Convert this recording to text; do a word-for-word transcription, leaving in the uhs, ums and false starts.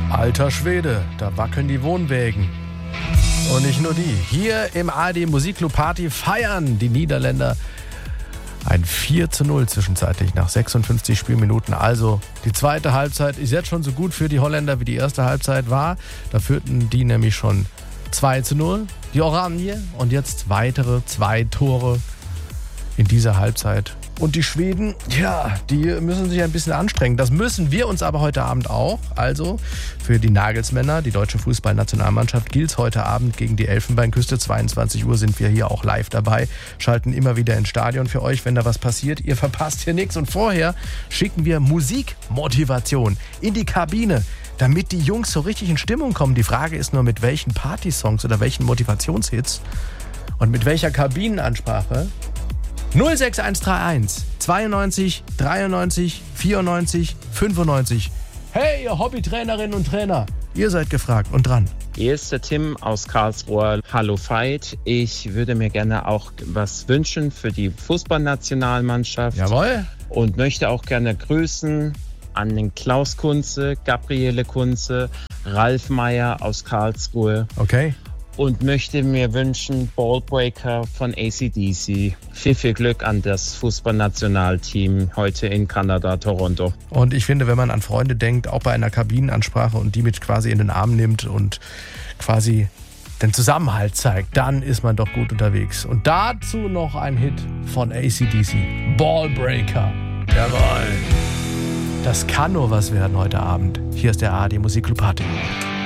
Alter Schwede, da wackeln die Wohnwägen. Und nicht nur die. Hier im A R D Musikclub Party feiern die Niederländer ein vier zu null zwischenzeitlich nach sechsundfünfzig Spielminuten. Also die zweite Halbzeit ist jetzt schon so gut für die Holländer, wie die erste Halbzeit war. Da führten die nämlich schon zwei zu null, die Oranje. Und jetzt weitere zwei Tore in dieser Halbzeit. Und die Schweden, ja, die müssen sich ein bisschen anstrengen. Das müssen wir uns aber heute Abend auch. Also für die Nagelsmänner, die deutsche Fußballnationalmannschaft, gilt es heute Abend gegen die Elfenbeinküste. zweiundzwanzig Uhr sind wir hier auch live dabei. Schalten immer wieder ins Stadion für euch, wenn da was passiert. Ihr verpasst hier nichts. Und vorher schicken wir Musikmotivation in die Kabine, damit die Jungs so richtig in Stimmung kommen. Die Frage ist nur, mit welchen Partysongs oder welchen Motivationshits und mit welcher Kabinenansprache. null sechs eins drei eins zweiundneunzig dreiundneunzig vierundneunzig fünfundneunzig. Hey, ihr Hobbytrainerinnen und Trainer, ihr seid gefragt und dran. Hier ist der Tim aus Karlsruhe. Hallo Veit. Ich würde mir gerne auch was wünschen für die Fußballnationalmannschaft. Jawohl. Und möchte auch gerne grüßen an den Klaus Kunze, Gabriele Kunze, Ralf Meyer aus Karlsruhe. Okay. Und möchte mir wünschen, Ballbreaker von A C D C. Viel, viel Glück an das Fußballnationalteam heute in Kanada, Toronto. Und ich finde, wenn man an Freunde denkt, auch bei einer Kabinenansprache und die mit quasi in den Arm nimmt und quasi den Zusammenhalt zeigt, dann ist man doch gut unterwegs. Und dazu noch ein Hit von A C D C. Ballbreaker. Jawohl. Das kann nur was werden heute Abend. Hier ist der A R D Musikclub Party.